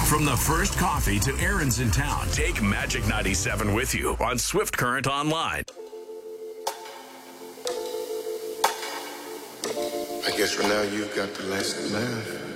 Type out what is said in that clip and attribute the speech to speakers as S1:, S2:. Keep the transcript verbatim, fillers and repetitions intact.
S1: From the first coffee to errands in town, take Magic ninety-seven with you on Swift Current Online.
S2: I guess for now you've got the last laugh.